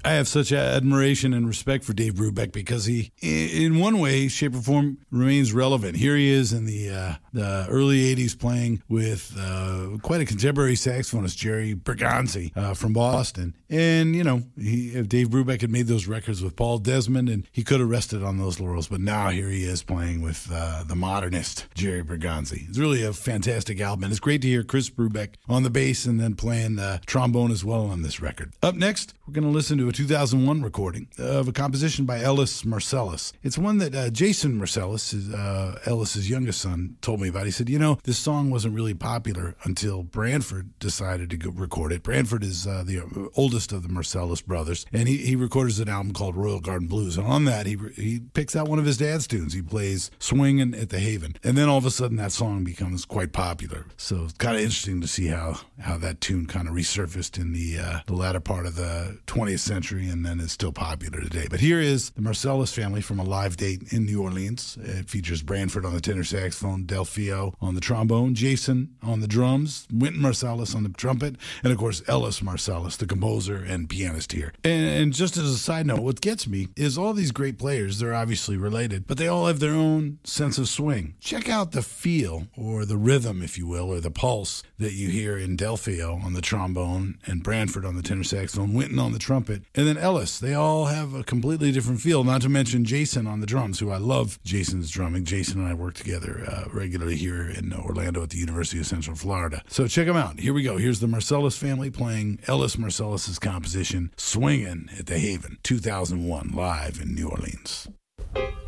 I have such admiration and respect for Dave Brubeck because he, in one way, shape or form, remains relevant. Here he is in the early 80s playing with quite a contemporary saxophonist, Jerry Bergonzi from Boston. And, if Dave Brubeck had made those records with Paul Desmond, and he could have rested on those laurels. But now here he is playing with the modernist, Jerry Bergonzi. It's really a fantastic album. And it's great to hear Chris Brubeck on the bass and then playing trombone as well on this record. Up next, we're going to listen to a 2001 recording of a composition by Ellis Marsalis. It's one that Jason Marsalis, Ellis's youngest son, told me about. He said, this song wasn't really popular until Branford decided to go record it. Branford is the oldest of the Marsalis brothers, and he records an album called Royal Garden Blues. And on that, he picks out one of his dad's tunes. He plays Swingin' at the Haven. And then all of a sudden, that song becomes quite popular. So it's kind of interesting to see how that tune kind of resurfaced in the latter part of the 20th century, and then is still popular today. But here is the Marsalis family from a live date in New Orleans. It features Branford on the tenor saxophone, Delfeayo on the trombone, Jason on the drums, Wynton Marsalis on the trumpet, and of course Ellis Marsalis, the composer and pianist here. And just as a side note, what gets me is all these great players, they're obviously related, but they all have their own sense of swing. Check out the feel, or the rhythm, if you will, or the pulse that you hear in Delfeayo on the trombone, and Branford on the tenor saxophone, Wynton on the trumpet, and then Ellis. They all have a completely different feel, not to mention Jason on the drums, who I love Jason's drumming. Jason and I work together regularly here in Orlando at the University of Central Florida. So check them out. Here we go. Here's the Marsalis family playing Ellis Marsalis' composition, Swingin' at the Haven, 2001, live in New Orleans.